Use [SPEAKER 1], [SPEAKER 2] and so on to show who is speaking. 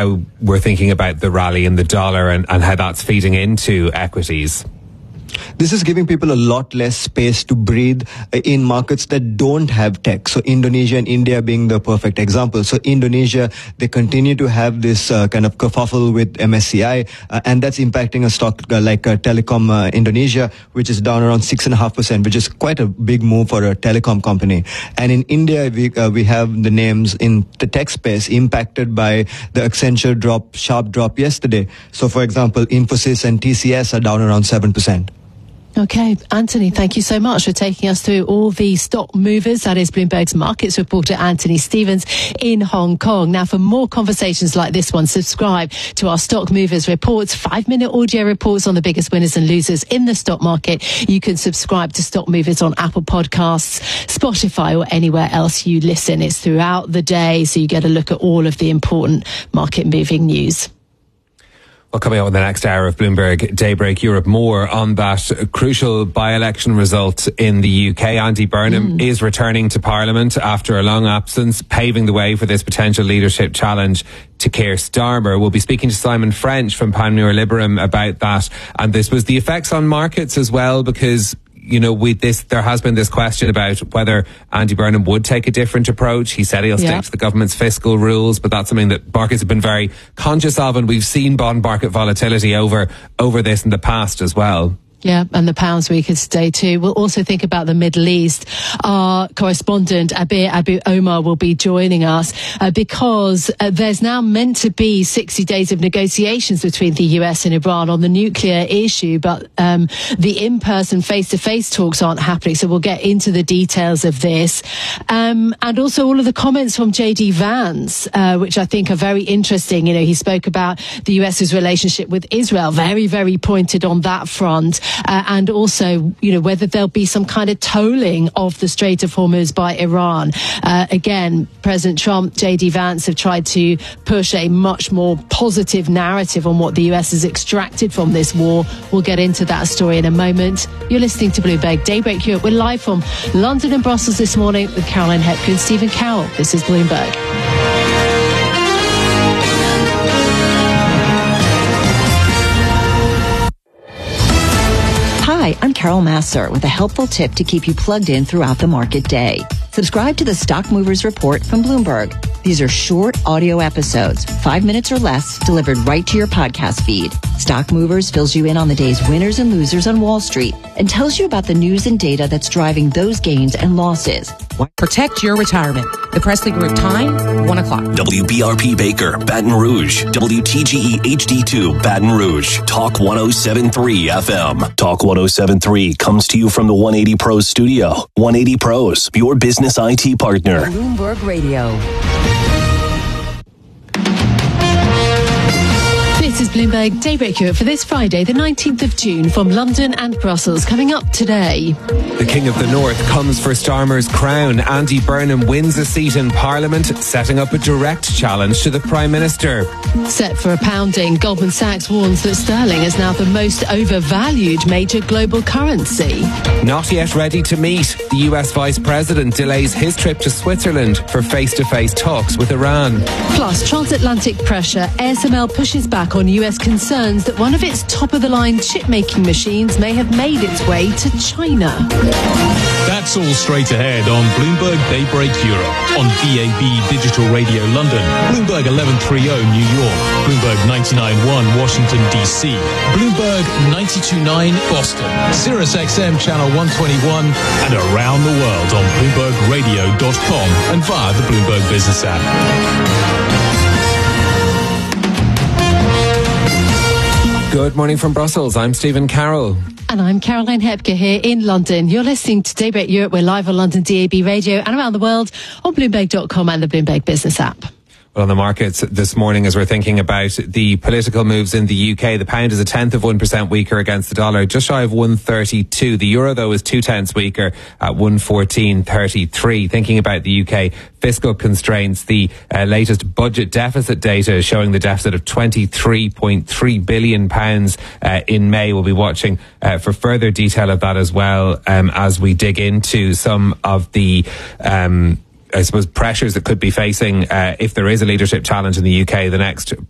[SPEAKER 1] how we're thinking about the rally in the dollar and how that's feeding into equities?
[SPEAKER 2] This is giving people a lot less space to breathe in markets that don't have tech. So Indonesia and India being the perfect example. So Indonesia, they continue to have this kind of kerfuffle with MSCI, and that's impacting a stock like Telecom Indonesia, which is down around 6.5%, which is quite a big move for a telecom company. And in India, we have the names in the tech space impacted by the Accenture sharp drop yesterday. So for example, Infosys and TCS are down around 7%.
[SPEAKER 3] Okay, Anthony, thank you so much for taking us through all the stock movers. That is Bloomberg's markets reporter Anthony Stevens in Hong Kong. Now, for more conversations like this one, subscribe to our Stock Movers reports, 5-minute audio reports on the biggest winners and losers in the stock market. You can subscribe to Stock Movers on Apple Podcasts, Spotify, or anywhere else you listen. It's throughout the day, so you get a look at all of the important market-moving news.
[SPEAKER 1] Well, coming up in the next hour of Bloomberg Daybreak Europe, more on that crucial by-election result in the UK. Andy Burnham is returning to Parliament after a long absence, paving the way for this potential leadership challenge to Keir Starmer. We'll be speaking to Simon French from Panmure Liberum about that. And this was the effects on markets as well, because there has been this question about whether Andy Burnham would take a different approach. He said he'll stick to the government's fiscal rules, but that's something that markets have been very conscious of, and we've seen bond market volatility over this in the past as well.
[SPEAKER 3] Yeah, and the pound's weaker today too. We'll also think about the Middle East. Our correspondent, Abir Abu Omar, will be joining us because there's now meant to be 60 days of negotiations between the US and Iran on the nuclear issue, but the in-person face-to-face talks aren't happening, so we'll get into the details of this. And also all of the comments from J.D. Vance, which I think are very interesting. He spoke about the US's relationship with Israel, very, very pointed on that front. And also, whether there'll be some kind of tolling of the Strait of Hormuz by Iran. Again, President Trump, J.D. Vance have tried to push a much more positive narrative on what the US has extracted from this war. We'll get into that story in a moment. You're listening to Bloomberg Daybreak Europe. We're live from London and Brussels this morning with Caroline Hepker and Stephen Carroll. This is Bloomberg.
[SPEAKER 4] Hi, I'm Carol Massar with a helpful tip to keep you plugged in throughout the market day. Subscribe to the Stock Movers Report from Bloomberg. These are short audio episodes, 5 minutes or less, delivered right to your podcast feed. Stock Movers fills you in on the day's winners and losers on Wall Street and tells you about the news and data that's driving those gains and losses.
[SPEAKER 5] Protect your retirement. The Presley Group time, 1 o'clock.
[SPEAKER 6] WBRP Baker, Baton Rouge. WTGE HD2, Baton Rouge. Talk 107.3 FM. Talk 107.3 comes to you from the 180 Pros studio. 180 Pros, your business IT partner.
[SPEAKER 4] Bloomberg Radio.
[SPEAKER 3] This is Bloomberg Daybreak Europe for this Friday, the 19th of June, from London and Brussels. Coming up today.
[SPEAKER 1] The King of the North comes for Starmer's crown. Andy Burnham wins a seat in Parliament, setting up a direct challenge to the Prime Minister.
[SPEAKER 3] Set for a pounding, Goldman Sachs warns that sterling is now the most overvalued major global currency.
[SPEAKER 1] Not yet ready to meet. The US Vice President delays his trip to Switzerland for face-to-face talks with Iran.
[SPEAKER 3] Plus, transatlantic pressure. ASML pushes back on US concerns that one of its top-of-the-line chip-making machines may have made its way to China.
[SPEAKER 7] That's all straight ahead on Bloomberg Daybreak Europe, on DAB Digital Radio London, Bloomberg 1130 New York, Bloomberg 99.1 Washington, D.C., Bloomberg 92.9 Boston, SiriusXM Channel 121, and around the world on BloombergRadio.com and via the Bloomberg Business app.
[SPEAKER 1] Good morning from Brussels. I'm Stephen Carroll.
[SPEAKER 3] And I'm Caroline Hepker here in London. You're listening to Daybreak Europe. We're live on London DAB Radio and around the world on Bloomberg.com and the Bloomberg Business app.
[SPEAKER 1] Well, on the markets this morning, as we're thinking about the political moves in the UK, the pound is 0.1% weaker against the dollar, just shy of 132. The euro, though, is 0.2 weaker at 114.33. Thinking about the UK fiscal constraints, the latest budget deficit data is showing the deficit of £23.3 billion in May. We'll be watching for further detail of that as well as we dig into some of the I suppose pressures that could be facing if there is a leadership challenge in the UK. The next